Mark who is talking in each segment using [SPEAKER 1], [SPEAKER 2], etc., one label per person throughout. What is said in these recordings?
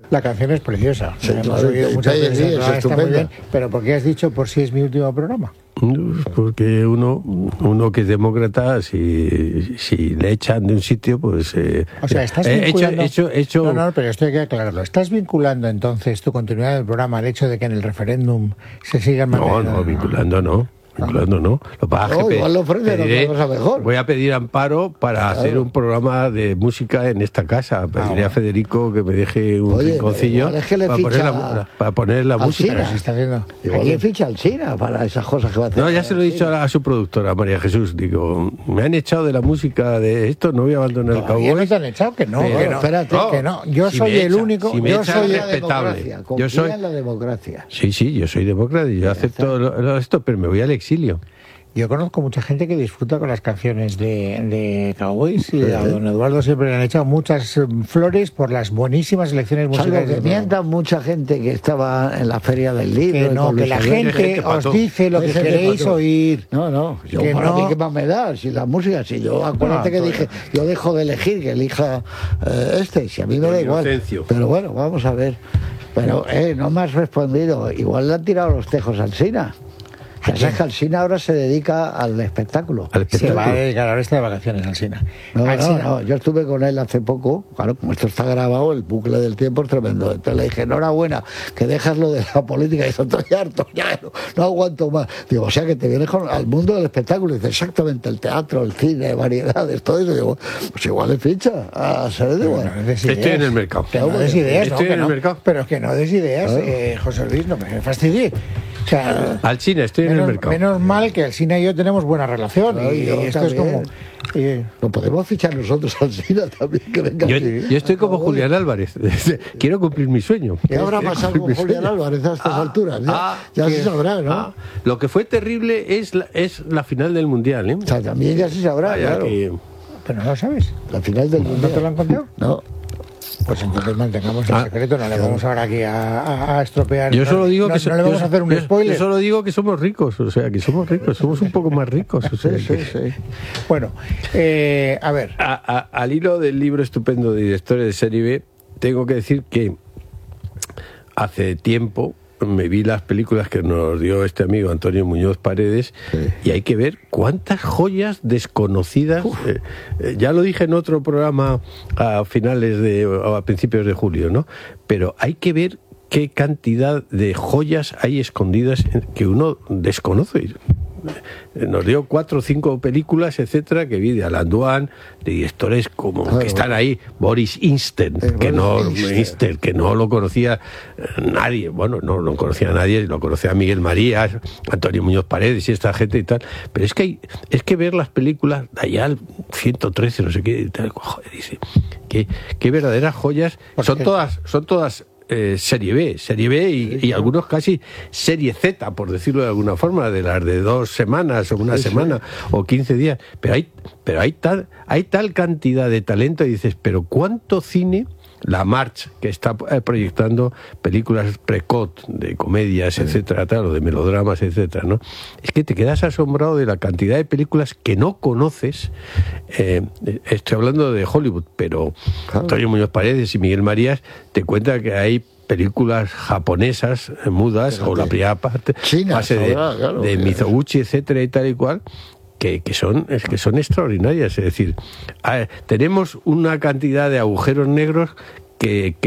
[SPEAKER 1] La canción es preciosa.
[SPEAKER 2] Sí,
[SPEAKER 1] Hemos
[SPEAKER 2] claro,
[SPEAKER 1] oído muchas veces,
[SPEAKER 2] es
[SPEAKER 1] está muy
[SPEAKER 2] estupenda.
[SPEAKER 1] bien. Pero ¿por qué has dicho por si es mi último programa?
[SPEAKER 3] Porque uno que es demócrata, si le echan de un sitio, pues...
[SPEAKER 1] O sea, estás vinculando... No, pero esto hay que aclararlo. ¿Estás vinculando entonces tu continuidad del programa al hecho de que en el referéndum se sigan manteniendo?
[SPEAKER 3] No, vinculando no. Vinculando no. Lo que pasa es que
[SPEAKER 2] igual lo ofrecen otra cosa mejor.
[SPEAKER 3] voy a pedir amparo para hacer un programa de música en esta casa. Pediré a Federico que me deje un rinconcillo para poner la música.
[SPEAKER 1] Pero se está haciendo.
[SPEAKER 2] Igual le ficha al China para esas cosas que va a hacer.
[SPEAKER 3] No, ya se lo he dicho a su productora, María Jesús. Digo, me han echado de la música de esto, no voy a abandonar el cowboy.
[SPEAKER 1] No te han echado, que no.
[SPEAKER 2] Espérate,
[SPEAKER 1] que no. Yo soy el único.
[SPEAKER 3] yo soy
[SPEAKER 2] respetable. Yo soy en la democracia.
[SPEAKER 3] Sí, yo soy demócrata y yo acepto esto, pero me voy al exilio.
[SPEAKER 1] Yo conozco mucha gente que disfruta con las canciones de Cowboys y a don Eduardo siempre le han echado muchas flores por las buenísimas elecciones musicales.
[SPEAKER 2] Que mientan mucha gente que estaba en la feria del libro.
[SPEAKER 1] Que no, que la gente os dice lo que queréis oír.
[SPEAKER 2] No, yo para mí qué más me da, si la música, si yo, acuérdate que dije, yo dejo de elegir, que elija si a mí me da igual. Pero bueno, vamos a ver. Pero no me has respondido, igual le han tirado los tejos al Sina. Que Alsina ahora se dedica al espectáculo.
[SPEAKER 1] Se va a dedicar ahora de vacaciones, Alsina.
[SPEAKER 2] No, yo estuve con él hace poco, claro, como esto está grabado, el bucle del tiempo es tremendo. Entonces le dije, enhorabuena, que dejas lo de la política. Y dice, estoy harto, ya no aguanto más. Digo, o sea que te vienes al mundo del espectáculo. Y dice, exactamente, el teatro, el cine, variedades, todo eso. Digo, pues igual le ficha a ser de bueno.
[SPEAKER 3] Estoy en el mercado.
[SPEAKER 1] No des ideas,
[SPEAKER 3] estoy en el mercado.
[SPEAKER 1] Pero es que no des ideas, José Luis, no me fastidies. O sea,
[SPEAKER 3] Alsina, estoy en el mercado.
[SPEAKER 1] Menos mal que Alsina y yo tenemos buena relación. Y esto también. Es como.
[SPEAKER 2] Lo podemos fichar nosotros al Alsina también. Que venga
[SPEAKER 3] yo estoy como Julián Álvarez. Quiero cumplir mi sueño.
[SPEAKER 2] ¿Qué habrá pasado con Julián Álvarez a estas alturas? Ya se sabrá, ¿no?
[SPEAKER 3] Lo que fue terrible es la final del Mundial, ¿eh?
[SPEAKER 2] O sea, también ya se sabrá, claro.
[SPEAKER 1] Pero no lo sabes.
[SPEAKER 2] La final del Mundial.
[SPEAKER 1] ¿No te lo han contado?
[SPEAKER 2] No.
[SPEAKER 1] Pues entonces mantengamos el secreto, no le vamos ahora aquí a estropear.
[SPEAKER 3] Yo solo digo que
[SPEAKER 1] no le vamos a hacer un spoiler.
[SPEAKER 3] Yo solo digo que somos ricos, o sea, que somos ricos, somos un poco más ricos. O sea,
[SPEAKER 2] sí.
[SPEAKER 1] Bueno, a ver.
[SPEAKER 3] Al hilo del libro estupendo de Directores de Serie B, tengo que decir que hace tiempo me vi las películas que nos dio este amigo Antonio Muñoz Paredes y hay que ver cuántas joyas desconocidas. Ya lo dije en otro programa a principios de julio, ¿no? Pero hay que ver qué cantidad de joyas hay escondidas que uno desconoce. Nos dio 4 o 5 películas, etcétera, que vi de Alain Duan, de directores como que están ahí, Boris Insten, que no lo conocía nadie, bueno, no lo conocía nadie, lo conocía Miguel Marías, Antonio Muñoz Paredes y esta gente y tal, pero es que ver las películas de allá al 113, no sé qué, y tal, joder, dice, qué verdaderas joyas, son todas serie B y algunos casi serie Z, por decirlo de alguna forma, de las de 2 semanas o una semana o 15 días, pero hay tal cantidad de talento y dices, pero ¿cuánto cine? La March, que está proyectando películas precoz de comedias, etcétera, tal, o de melodramas, etcétera, ¿no? Es que te quedas asombrado de la cantidad de películas que no conoces. Estoy hablando de Hollywood, pero Antonio Muñoz Paredes y Miguel Marías te cuentan que hay películas japonesas mudas, o la primera fase de Mizoguchi, etcétera, y tal y cual, que son extraordinarias. Es decir, tenemos una cantidad de agujeros negros que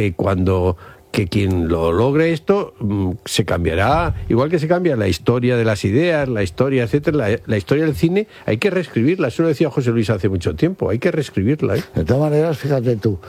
[SPEAKER 3] quien lo logre esto se cambiará, igual que se cambia la historia de las ideas, la historia, etcétera, la historia del cine, hay que reescribirla. Eso lo decía José Luis hace mucho tiempo, hay que reescribirla, ¿eh?
[SPEAKER 2] De todas maneras, fíjate tú,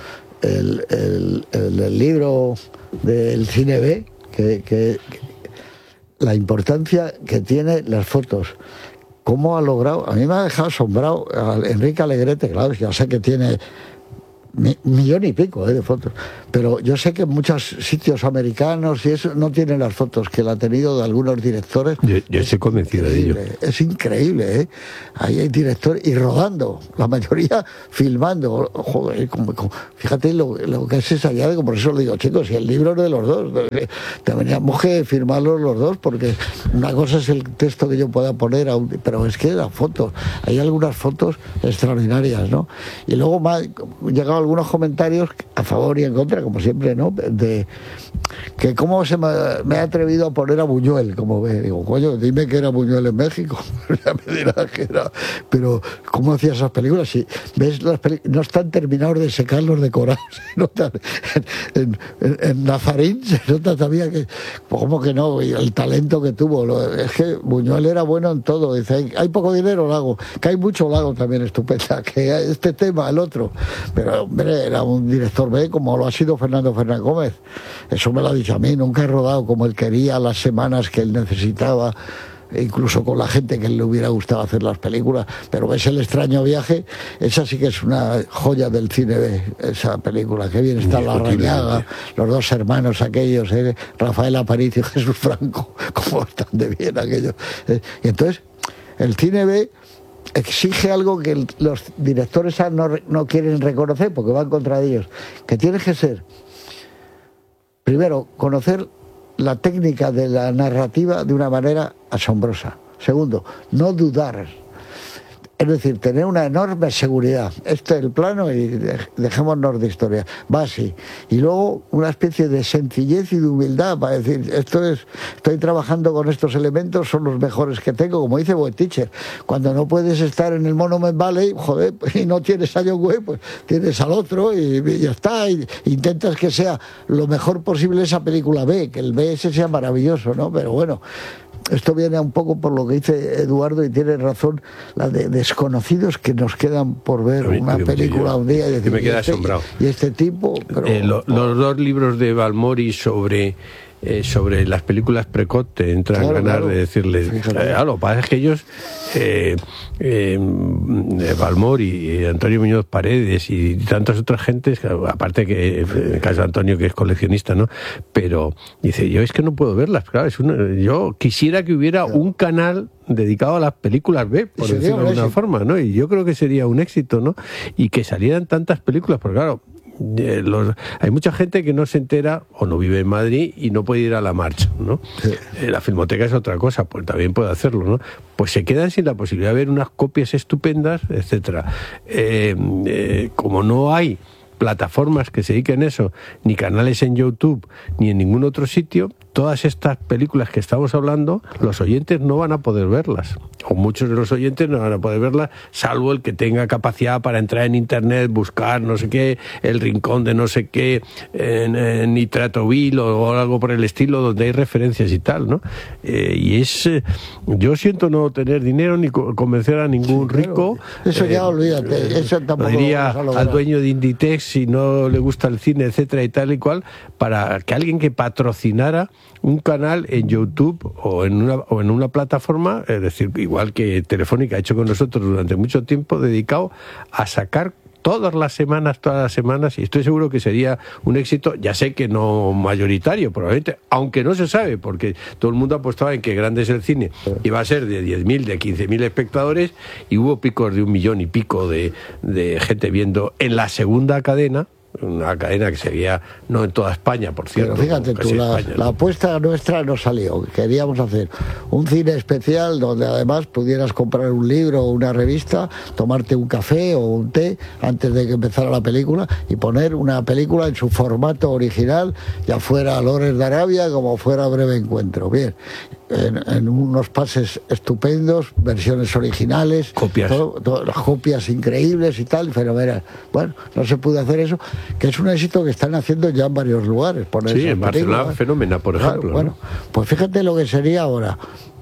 [SPEAKER 2] el libro del cine B, que la importancia que tiene las fotos. ¿Cómo ha logrado? A mí me ha dejado asombrado Enrique Alegrete, claro, ya sé que tiene 1,5 millones de fotos, pero yo sé que en muchos sitios americanos y eso no tienen las fotos que él ha tenido de algunos directores.
[SPEAKER 3] Yo estoy convencido de ello.
[SPEAKER 2] Es increíble, ¿eh? Ahí hay directores y rodando, la mayoría filmando. Joder, fíjate lo que es esa llave, por eso lo digo, chicos, si el libro es de los dos, teníamos que firmarlos los dos, porque una cosa es el texto que yo pueda poner, pero es que las fotos, hay algunas fotos extraordinarias, ¿no? Y luego llegaba algunos comentarios a favor y en contra, como siempre, ¿no? De que cómo me he atrevido a poner a Buñuel, como ve. Digo, coño, dime que era Buñuel en México. Ya me dirás que era. Pero, ¿cómo hacía esas películas? Si ves las películas, no están terminados de secar los decorados. En Nazarín se nota todavía que, ¿cómo que no? Y el talento que tuvo. Es que Buñuel era bueno en todo. Dice, hay poco dinero, lo hago. Que hay mucho, lo hago también, estupenda. Que este tema, el otro. Pero, hombre, era un director B, como lo ha sido Fernando Fernández Gómez. Eso me lo ha dicho a mí. Nunca he rodado como él quería, las semanas que él necesitaba, incluso con la gente que le hubiera gustado hacer las películas. Pero ves El extraño viaje, esa sí que es una joya del cine B, esa película. Qué bien está Larrañaga, los dos hermanos aquellos, Rafael Aparicio y Jesús Franco, cómo están de bien aquellos. Y entonces, el cine B exige algo que los directores A no quieren reconocer porque van contra ellos, que tiene que ser, primero, conocer la técnica de la narrativa de una manera asombrosa. Segundo, no dudar. Es decir, tener una enorme seguridad. Este es el plano y dejémonos de historia. Va así. Y luego una especie de sencillez y de humildad para decir, estoy trabajando con estos elementos, son los mejores que tengo, como dice Boetticher. Cuando no puedes estar en el Monument Valley, joder, y no tienes a John Wayne, pues tienes al otro y ya está. Y intentas que sea lo mejor posible esa película B, que el B ese sea maravilloso, ¿no? Pero bueno, esto viene un poco por lo que dice Eduardo y tiene razón, la de desconocidos que nos quedan por ver una película un día y decir,
[SPEAKER 3] me queda asombrado.
[SPEAKER 2] Y este tipo... Pero,
[SPEAKER 3] los dos libros de Balmori sobre las películas precoz te entran a ganar de decirles, lo que pasa es que ellos, Balmori y Antonio Muñoz Paredes y tantas otras gentes, aparte que en el caso de Antonio, que es coleccionista, ¿no? Pero dice, yo es que no puedo verlas, claro, yo quisiera que hubiera un canal dedicado a las películas B, por decirlo de alguna forma, ¿no? Y yo creo que sería un éxito, ¿no? Y que salieran tantas películas, porque claro, hay mucha gente que no se entera o no vive en Madrid y no puede ir a la marcha, ¿no? Sí. La Filmoteca es otra cosa, pues también puede hacerlo, ¿no? Pues se quedan sin la posibilidad de ver unas copias estupendas, etcétera. Como no hay plataformas que se dediquen a eso, ni canales en YouTube, ni en ningún otro sitio, todas estas películas que estamos hablando, los oyentes no van a poder verlas, o muchos de los oyentes no van a poder verlas, salvo el que tenga capacidad para entrar en internet, buscar no sé qué, el rincón de no sé qué, en Nitratoville o algo por el estilo, donde hay referencias y tal, ¿no? Yo siento no tener dinero ni convencer a ningún rico.
[SPEAKER 2] Eso ya olvídate, eso tampoco
[SPEAKER 3] diría al dueño de Inditex, si no le gusta el cine, etcétera y tal y cual, para que alguien que patrocinara un canal en YouTube o en una plataforma, es decir, igual que Telefónica ha hecho con nosotros durante mucho tiempo, dedicado a sacar todas las semanas, y estoy seguro que sería un éxito, ya sé que no mayoritario, probablemente, aunque no se sabe, porque todo el mundo apostaba en que grande es el cine, iba a ser de 10.000, de 15.000 espectadores, y hubo picos de 1 millón y pico de gente viendo en la segunda cadena, una cadena que se veía no en toda España, por cierto.
[SPEAKER 2] Pero fíjate tú, la apuesta nuestra no salió. Queríamos hacer un cine especial donde además pudieras comprar un libro o una revista, tomarte un café o un té antes de que empezara la película y poner una película en su formato original, ya fuera Lores de Arabia como fuera Breve Encuentro. Bien, en unos pases estupendos, versiones originales,
[SPEAKER 3] copias,
[SPEAKER 2] las copias increíbles y tal, fenomenal. Bueno, no se pudo hacer eso, que es un éxito que están haciendo ya en varios lugares.
[SPEAKER 3] Sí, en Barcelona, Fenómena, por ejemplo.
[SPEAKER 2] Claro, bueno, pues fíjate lo que sería ahora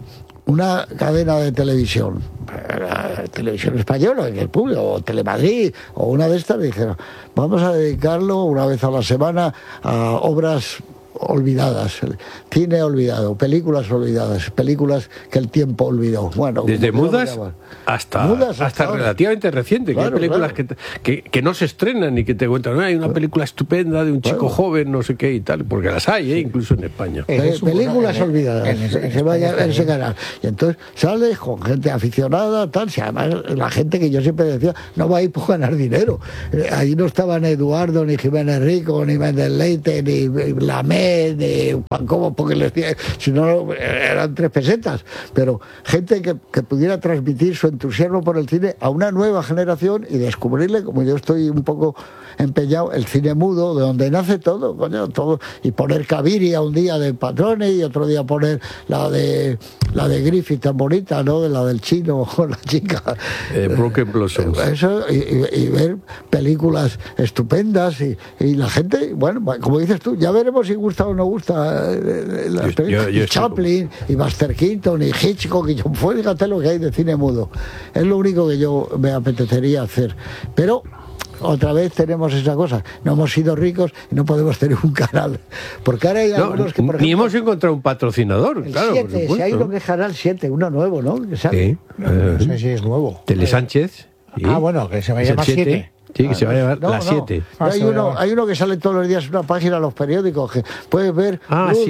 [SPEAKER 2] una cadena de televisión, televisión española, en el público, o Telemadrid, o una de estas, dijeron, vamos a dedicarlo una vez a la semana a obras olvidadas, cine olvidado, películas olvidadas, películas que el tiempo olvidó. Bueno,
[SPEAKER 3] desde mudas hasta relativamente reciente, claro, que hay películas que no se estrenan y que te cuentan, hay una película estupenda de un chico joven, no sé qué y tal, porque las hay, incluso en España.
[SPEAKER 2] Películas olvidadas, se vaya a ese canal. Y entonces sales con gente aficionada, tal, si además la gente que yo siempre decía, no va a ir por ganar dinero. Ahí no estaban Eduardo, ni Jiménez Rico, ni Méndez Leite, ni Lamé, de Pancobo, porque les si no eran 3 pesetas, pero gente que pudiera transmitir su entusiasmo por el cine a una nueva generación y descubrirle, como yo estoy un poco empeñado el cine mudo, de donde nace todo, coño, todo, y poner Caviria un día de patrones y otro día poner la de Griffith tan bonita, ¿no? De la del chino con la chica.
[SPEAKER 3] Broken Blossoms.
[SPEAKER 2] Eso, y ver películas estupendas y la gente, bueno, como dices tú, ya veremos si gusta o no gusta y Chaplin y Buster Keaton y Hitchcock y John Ford, fíjate lo que hay de cine mudo. Es lo único que yo me apetecería hacer, pero otra vez tenemos esa cosa, no hemos sido ricos y no podemos tener un canal, porque ahora hay algunos que, por ejemplo,
[SPEAKER 3] ni hemos encontrado un patrocinador,
[SPEAKER 2] el
[SPEAKER 3] claro,
[SPEAKER 2] 7, si hay uno que es Canal 7, uno nuevo, ¿no? Que sale.
[SPEAKER 3] Sí,
[SPEAKER 1] No sé si es nuevo.
[SPEAKER 3] Tele Sánchez. Sí.
[SPEAKER 1] Bueno, que se va a llamar 7.
[SPEAKER 3] Sí, que se va a llamar las 7.
[SPEAKER 2] Hay uno que sale todos los días en una página de los periódicos que puedes ver.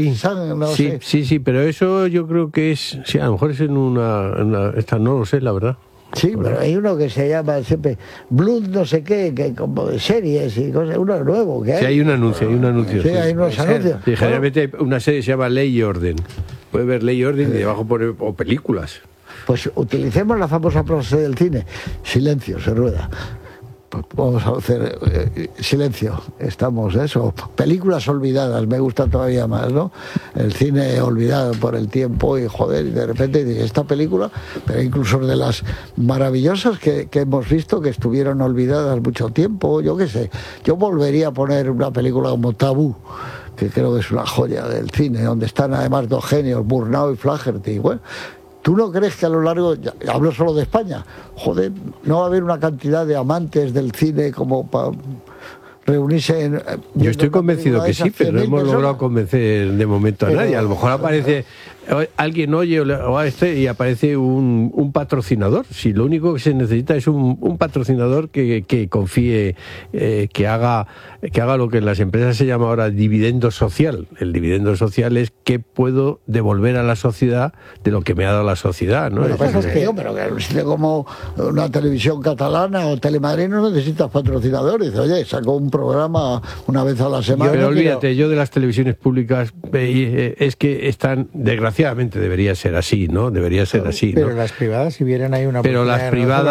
[SPEAKER 3] Sí, pero eso yo creo que es, sí, a lo mejor es en una esta no lo sé, la verdad.
[SPEAKER 2] Sí, pero hay uno que se llama siempre Blood no sé qué, que como de series y cosas, uno nuevo que hay.
[SPEAKER 3] Sí, hay un anuncio.
[SPEAKER 2] Sí, hay unos anuncios.
[SPEAKER 3] Sí, generalmente una serie se llama Ley y Orden. Puedes ver Ley y Orden y debajo pone o películas.
[SPEAKER 2] Pues utilicemos la famosa frase del cine. Silencio, se rueda. Pues vamos a hacer silencio, estamos eso, películas olvidadas, me gusta todavía más, ¿no? El cine olvidado por el tiempo y joder, y de repente esta película, pero incluso de las maravillosas que hemos visto que estuvieron olvidadas mucho tiempo, yo qué sé, yo volvería a poner una película como Tabú, que creo que es una joya del cine, donde están además dos genios, Murnau y Flaherty, bueno. ¿Tú no crees que a lo largo, hablo solo de España, joder, no va a haber una cantidad de amantes del cine como para reunirse en...
[SPEAKER 3] Yo estoy convencido que sí, pero no hemos logrado convencer de momento a nadie. A lo mejor aparece, alguien oye y aparece un patrocinador. Si lo único que se necesita es un patrocinador que confíe, que haga lo que en las empresas se llama ahora dividendo social. El dividendo social es qué puedo devolver a la sociedad de lo que me ha dado la sociedad, ¿no?
[SPEAKER 2] Lo que pasa es que pero que como una televisión catalana o Telemadrid no necesitas patrocinadores. Oye, sacó un programa una vez a la semana.
[SPEAKER 3] Pero olvídate, yo de las televisiones públicas es que están, desgraciadamente debería ser así, ¿no? Debería ser así,
[SPEAKER 1] pero
[SPEAKER 3] ¿no?
[SPEAKER 1] las privadas, si vieran hay una...
[SPEAKER 3] Pero las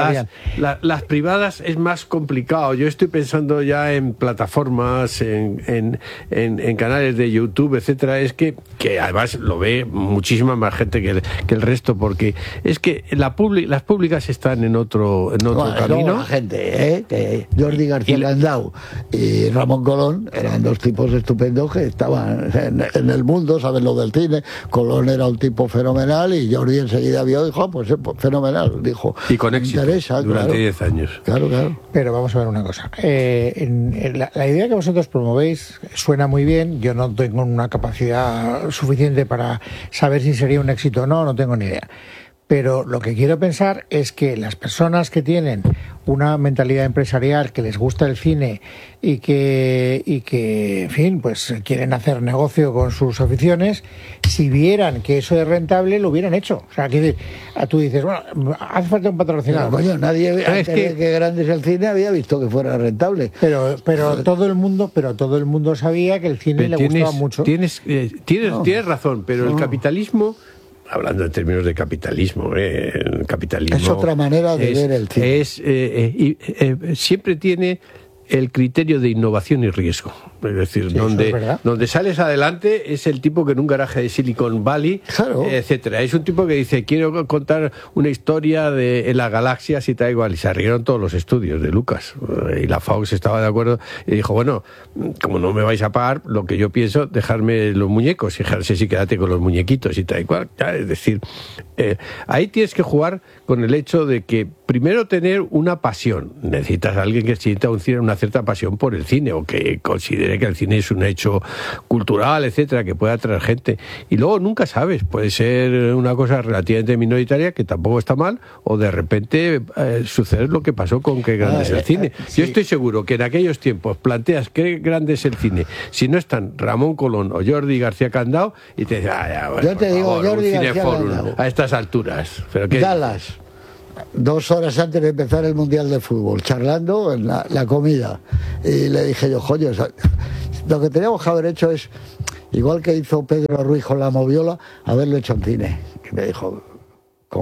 [SPEAKER 3] privadas es más complicado. Yo estoy pensando ya en plataformas, en canales de YouTube, etcétera. Es que además lo ve muchísima más gente que el resto, porque es que las públicas están en otro camino.
[SPEAKER 2] La gente, que Jordi García Landau y Ramón Colón eran dos tipos estupendos que estaban en el mundo, saben lo del cine. Colón era un tipo fenomenal y Jordi enseguida vio y dijo, pues fenomenal, dijo.
[SPEAKER 3] Y con éxito, durante 10 años.
[SPEAKER 2] Claro.
[SPEAKER 1] Pero vamos a ver una cosa. La idea que vosotros promovéis suena muy bien. Yo no tengo una capacidad suficiente para saber si sería un éxito o no, no tengo ni idea. Pero lo que quiero pensar es que las personas que tienen una mentalidad empresarial, que les gusta el cine y que en fin, pues quieren hacer negocio con sus aficiones, si vieran que eso es rentable, lo hubieran hecho. O sea, que tú dices, bueno, hace falta un patrocinador.
[SPEAKER 2] Pero, coño, nadie antes de que grande es el cine había visto que fuera rentable.
[SPEAKER 1] Pero todo el mundo sabía que el cine le gustaba mucho.
[SPEAKER 3] Tienes razón, pero el capitalismo, hablando en términos de capitalismo, el capitalismo
[SPEAKER 2] es otra manera de ver el cine.
[SPEAKER 3] Siempre tiene el criterio de innovación y riesgo. Es decir, sí, donde sales adelante es el tipo que en un garaje de Silicon Valley, claro, etcétera. Es un tipo que dice, quiero contar una historia en las galaxias y tal igual. Y se rieron todos los estudios de Lucas. Y la Fox estaba de acuerdo y dijo, bueno, como no me vais a pagar, lo que yo pienso, dejarme los muñecos y dejarse sí, quédate con los muñequitos y tal igual. Es decir, ahí tienes que jugar con el hecho de que primero tener una pasión. Necesitas a alguien que sienta una cierta pasión por el cine o que considere que el cine es un hecho cultural, etcétera, que pueda atraer gente. Y luego nunca sabes, puede ser una cosa relativamente minoritaria que tampoco está mal, o de repente suceder lo que pasó con Qué grande es el cine. Sí. Yo estoy seguro que en aquellos tiempos planteas Qué grande es el cine, si no están Ramón Colón o Jordi García Candao, y te dicen,
[SPEAKER 2] yo te digo, Jordi García
[SPEAKER 3] Candao a estas alturas. ¿Pero qué?
[SPEAKER 2] Dallas. 2 horas antes de empezar el Mundial de Fútbol, charlando en la comida. Y le dije yo, joder, lo que teníamos que haber hecho es, igual que hizo Pedro Ruiz con La Moviola, haberlo hecho en cine. Y me dijo, ¿cómo?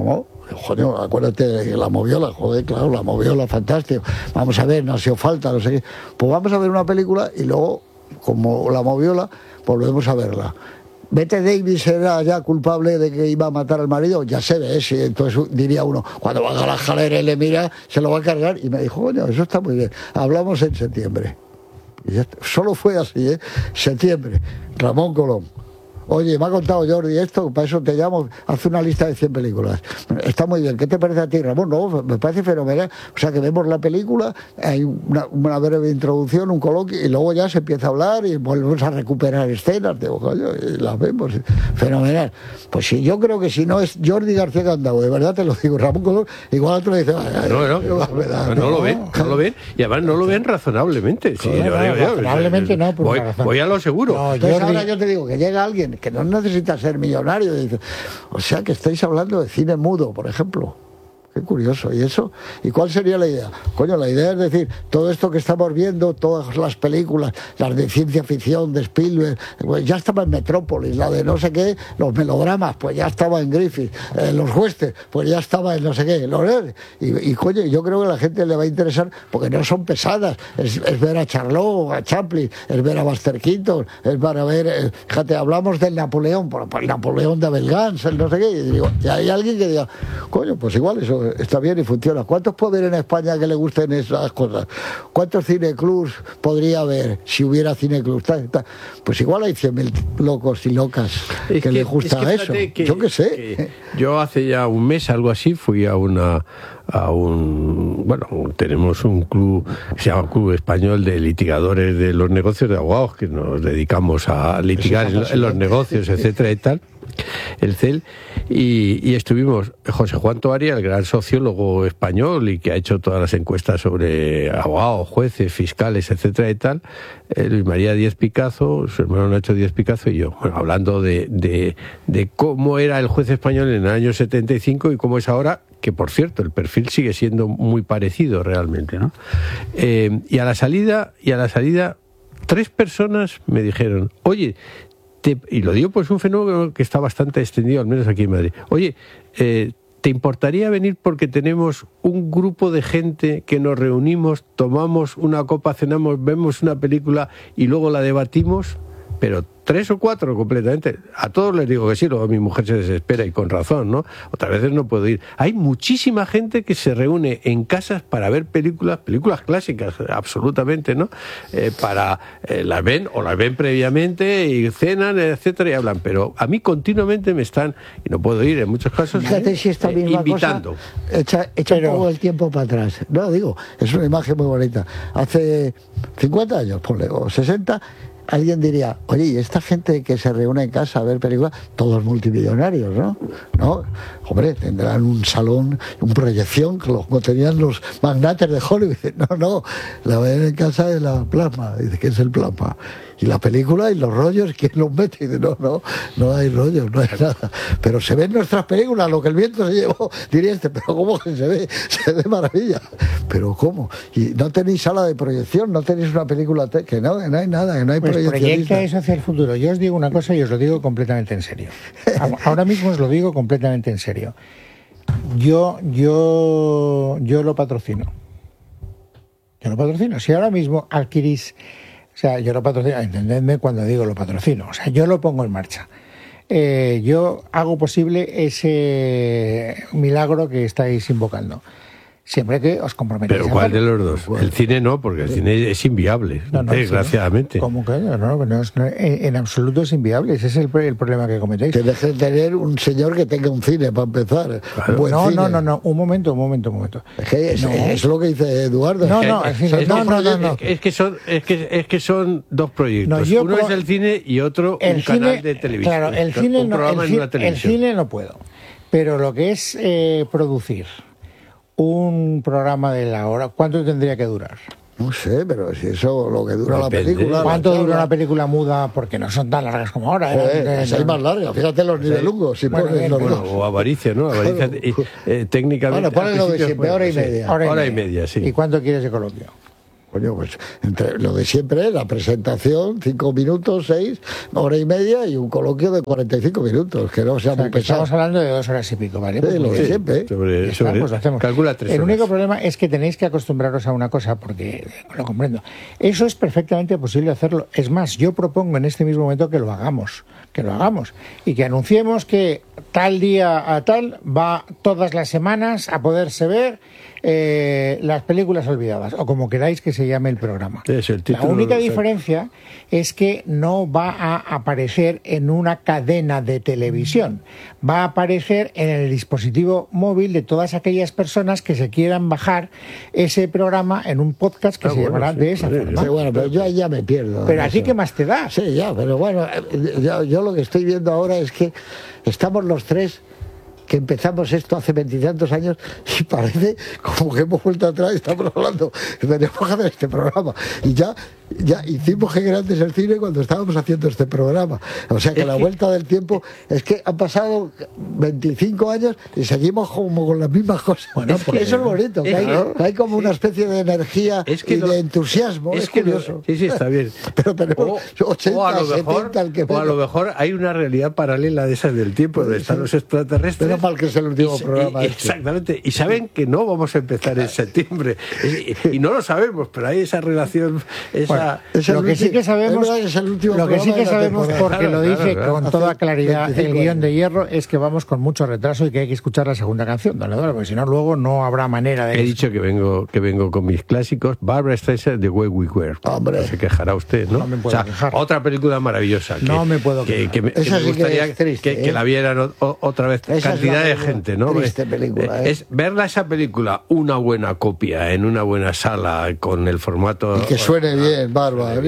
[SPEAKER 2] Joder, acuérdate de La Moviola, joder, claro, La Moviola, fantástico. Vamos a ver, no ha sido falta, no sé qué. Pues vamos a ver una película y luego, como La Moviola, volvemos a verla. Bette Davis era ya culpable de que iba a matar al marido, ya se ve, sí. Entonces diría uno, cuando va a la jalera y le mira, se lo va a cargar. Y me dijo, coño, eso está muy bien. Hablamos en septiembre. Y solo fue así, septiembre. Ramón Colom. Oye, me ha contado Jordi esto, para eso te llamo, haz una lista de 100 películas. Está muy bien, ¿qué te parece a ti, Ramón? No, me parece fenomenal. O sea, que vemos la película, hay una breve introducción, un coloquio, y luego ya se empieza a hablar y volvemos a recuperar escenas, digo, coño, y las vemos. Fenomenal. Pues sí, yo creo que si no es Jordi García Candau, de verdad te lo digo, Ramón Colom, igual otro dice,
[SPEAKER 3] no lo ven, y además no lo ven razonablemente. Sí,
[SPEAKER 1] razonablemente no,
[SPEAKER 3] voy a lo seguro.
[SPEAKER 2] No, entonces ahora yo te digo, que llega alguien que no necesita ser millonario. Dice, o sea que estáis hablando de cine mudo, por ejemplo. Qué curioso. ¿Y eso? ¿Y cuál sería la idea? Coño, la idea es decir, todo esto que estamos viendo, todas las películas, las de ciencia ficción, de Spielberg, pues ya estaba en Metrópolis, la de no sé qué, los melodramas, pues ya estaba en Griffith, los westerns, pues ya estaba en no sé qué. Y coño, yo creo que a la gente le va a interesar, porque no son pesadas. Es ver a Charlot, a Chaplin, es ver a Buster Keaton, es para ver, fíjate, hablamos del Napoleón, por el Napoleón de Abel Gance, el no sé qué, y digo, y hay alguien que diga, coño, pues igual eso está bien y funciona. ¿Cuántos puede haber en España que le gusten esas cosas? ¿Cuántos cineclubs podría haber si hubiera cineclubs? Pues igual hay 100.000 locos y locas que les gusta eso. Yo qué sé.
[SPEAKER 3] Yo hace ya un mes, algo así, fui tenemos un club que se llama Club Español de Litigadores de los Negocios de Abogados, que nos dedicamos a litigar en los negocios, etcétera y tal, el CEL, y estuvimos José Juan Toaria, el gran sociólogo español y que ha hecho todas las encuestas sobre abogados, jueces, fiscales, etcétera y tal, Luis María Díez Picazo, su hermano Nacho Díez Picazo y yo, bueno, hablando de cómo era el juez español en el año 75 y cómo es ahora, que por cierto, el perfil sigue siendo muy parecido realmente, ¿no? Y a la salida, 3 personas me dijeron, oye, y lo digo pues un fenómeno que está bastante extendido, al menos aquí en Madrid, oye, ¿te importaría venir porque tenemos un grupo de gente que nos reunimos, tomamos una copa, cenamos, vemos una película y luego la debatimos? Pero 3 o 4 completamente. A todos les digo que sí, luego mi mujer se desespera y con razón, ¿no? Otras veces no puedo ir. Hay muchísima gente que se reúne en casas para ver películas clásicas, absolutamente, ¿no? Las ven previamente y cenan, etcétera, y hablan. Pero a mí continuamente me están, y no puedo ir en muchos casos,
[SPEAKER 2] fíjate si esta misma invitando. Cosa echa un poco el tiempo para atrás. No, digo, es una imagen muy bonita. Hace 50 años, ponle, o 60... alguien diría, oye, ¿y esta gente que se reúne en casa a ver películas? Todos multimillonarios, ¿no? ¿No? Hombre, tendrán un salón, una proyección, como tenían los magnates de Hollywood. No, la ven en casa de la plasma. Dice, ¿qué es el plasma? Y la película y los rollos, ¿quién los mete? Y dice, no hay rollos, no hay nada. Pero se ven nuestras películas, lo que el viento se llevó. Diría pero ¿cómo que se ve? Se ve maravilla. Pero ¿cómo? Y no tenéis sala de proyección, no tenéis una película, que no hay nada, que no hay proyeccionistas.
[SPEAKER 1] Proyecta eso hacia el futuro. Yo os digo una cosa y os lo digo completamente en serio. Ahora mismo os lo digo completamente en serio. Yo lo patrocino. Si ahora mismo adquirís... O sea, yo lo patrocino, entendedme cuando digo lo patrocino, o sea, yo lo pongo en marcha. Yo hago posible ese milagro que estáis invocando. Siempre que os comprometáis.
[SPEAKER 3] ¿Pero cuál de los dos? El cine no, porque el cine es inviable, desgraciadamente.
[SPEAKER 1] ¿Cómo que no? En absoluto es inviable. Ese es el problema que cometéis.
[SPEAKER 2] Que deje de tener un señor que tenga un cine, para empezar.
[SPEAKER 1] Claro. No. Un momento.
[SPEAKER 2] Es que es lo que dice Eduardo.
[SPEAKER 3] Es que son dos proyectos. Uno es el cine y otro un canal de televisión.
[SPEAKER 1] Claro, el cine no puedo. Pero lo que es producir un programa de la hora, ¿cuánto tendría que durar?
[SPEAKER 2] No sé, pero si eso lo que dura la película...
[SPEAKER 1] ¿Cuánto dura una película muda? Porque no son tan largas como ahora.
[SPEAKER 2] Es más larga, fíjate los nivelungos.
[SPEAKER 3] O Avaricia, ¿no? Avaricia técnicamente...
[SPEAKER 2] Bueno, ponle lo de siempre, hora y media.
[SPEAKER 3] Hora y media, sí.
[SPEAKER 1] ¿Y cuánto quieres de coloquio?
[SPEAKER 2] Coño, pues entre lo de siempre, la presentación, 5 minutos, 6, hora y media y un coloquio de 45 minutos, que no sea muy pesado.
[SPEAKER 1] Estamos hablando de 2 horas y pico, ¿vale?
[SPEAKER 2] Sí, lo de siempre.
[SPEAKER 3] Pues lo hacemos. Calcula 3 horas.
[SPEAKER 1] El único problema es que tenéis que acostumbraros a una cosa, porque lo comprendo. Eso es perfectamente posible hacerlo. Es más, yo propongo en este mismo momento que lo hagamos y que anunciemos que tal día a tal va todas las semanas a poderse ver las películas olvidadas, o como queráis que se llame el programa. La única diferencia es que no va a aparecer en una cadena de televisión, va a aparecer en el dispositivo móvil de todas aquellas personas que se quieran bajar ese programa en un podcast que se llamará de esa forma.
[SPEAKER 2] Sí, bueno, pero yo ahí ya me pierdo.
[SPEAKER 1] Pero a ti, ¿qué más te da?
[SPEAKER 2] Sí, ya, pero bueno, yo lo que estoy viendo ahora es que estamos los tres que empezamos esto hace 20 y tantos años y parece como que hemos vuelto atrás y estamos hablando que tenemos que hacer este programa y ya hicimos que grande es el cine cuando estábamos haciendo este programa, o sea que la vuelta del tiempo es que han pasado 25 años y seguimos como con las mismas cosas. Bueno, porque eso es bonito, que hay como una especie de energía y de entusiasmo, es curioso.
[SPEAKER 3] Sí, está bien.
[SPEAKER 2] Pero tenemos 80, 70 al que
[SPEAKER 3] o a lo mejor hay una realidad paralela de esas del tiempo donde están los extraterrestres.
[SPEAKER 2] Menos mal que es el último programa.
[SPEAKER 3] Exactamente, y saben que no vamos a empezar en septiembre y no lo sabemos, pero hay esa relación,
[SPEAKER 1] lo que sí que sabemos, porque lo dice con toda claridad el guión de Hierro, es que vamos con mucho retraso y que hay que escuchar la segunda canción, don Eduardo, porque si no luego no habrá manera de...
[SPEAKER 3] He dicho que vengo con mis clásicos. Barbra Streisand, The Way We Were.
[SPEAKER 2] Hombre.
[SPEAKER 3] No se quejará usted, ¿no?
[SPEAKER 1] No me puedo quejar.
[SPEAKER 3] Otra película maravillosa.
[SPEAKER 1] No me puedo quejar.
[SPEAKER 3] Que me gustaría que la vieran otra vez.
[SPEAKER 2] Esa
[SPEAKER 3] cantidad de gente, ¿no?
[SPEAKER 2] Triste película,
[SPEAKER 3] es verla esa película, una buena copia en una buena sala con el formato...
[SPEAKER 2] Y que suene bien, Bárbara.
[SPEAKER 1] A mí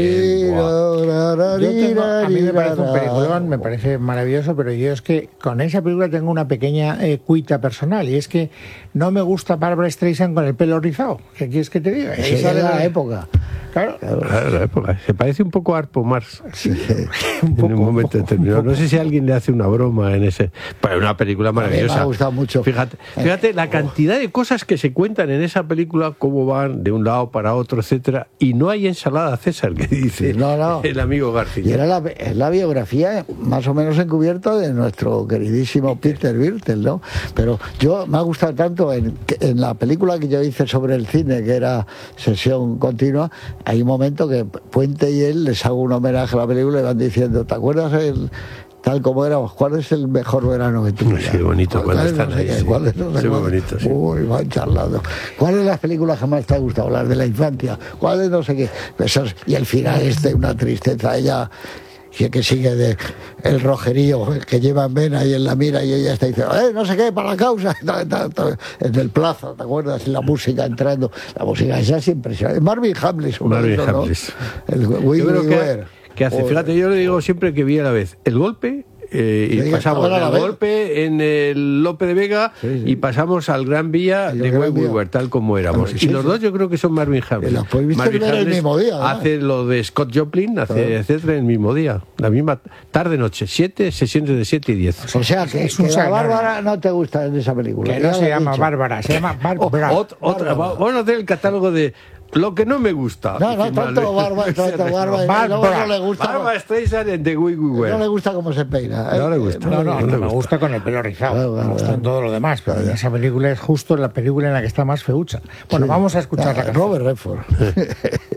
[SPEAKER 1] me parece un peliculón, me parece maravilloso, pero yo es que con esa película tengo una pequeña cuita personal, y es que no me gusta Barbra Streisand con el pelo rizado. ¿Qué quieres que te diga?
[SPEAKER 2] Esa es la época.
[SPEAKER 3] Claro, la época. Se parece un poco a Arpo Mars.
[SPEAKER 2] Sí.
[SPEAKER 3] En un momento determinado. No sé si alguien le hace una broma en ese... Pero es una película maravillosa.
[SPEAKER 2] Me ha gustado mucho.
[SPEAKER 3] Fíjate la cantidad de cosas que se cuentan en esa película, cómo van de un lado para otro, etcétera, y no hay ensalada César, que dice el amigo García.
[SPEAKER 2] Y era la biografía más o menos encubierta de nuestro queridísimo Peter Birtel, ¿no? Pero me ha gustado tanto en la película que yo hice sobre el cine, que era Sesión Continua, hay un momento que Puente y él les hago un homenaje a la película y van diciendo, ¿te acuerdas tal como éramos? ¿Cuál es el mejor verano que tú?
[SPEAKER 3] Qué bonito cuando están ahí.
[SPEAKER 2] Sí, muy bonito, sí. Uy, van charlando. ¿Cuáles son las películas que más te ha gustado? Las de la infancia. ¿Cuáles no sé qué? Y el final una tristeza. Ella que sigue el rojerío que lleva en vena y en la mira y ella está diciendo, no sé qué, para la causa. En el plazo, ¿te acuerdas? La música entrando. La música esa es impresionante. Marvin Hamlis.
[SPEAKER 3] Marvin Hamlis.
[SPEAKER 2] El We
[SPEAKER 3] que hace, fíjate, yo le digo siempre que vi a la vez el golpe y pasamos del golpe en el Lope de Vega y pasamos al Gran Vía de Way We Were, tal como éramos. Y los dos yo creo que son Marvin Hamlis.
[SPEAKER 2] Marvin Hamlis el mismo día,
[SPEAKER 3] hace lo de Scott Joplin, etcétera, en el mismo día. La misma tarde-noche, 7 sesiones de 7 y 10.
[SPEAKER 2] O sea, que la Bárbara no te gusta en esa película.
[SPEAKER 1] Que no se llama Bárbara, se llama Bárbara.
[SPEAKER 3] Vamos a hacer el catálogo de lo que no me gusta.
[SPEAKER 2] No, tanto Bárbara. No le gusta.
[SPEAKER 3] Bárbara Streisand en The Way We Were.
[SPEAKER 2] No le gusta cómo se peina.
[SPEAKER 3] No le gusta.
[SPEAKER 1] No me gusta con el pelo rizado. Me gusta en todo lo demás. Pero esa película es justo la película en la que está más feucha. Bueno, vamos a escuchar la canción.
[SPEAKER 2] Robert Redford.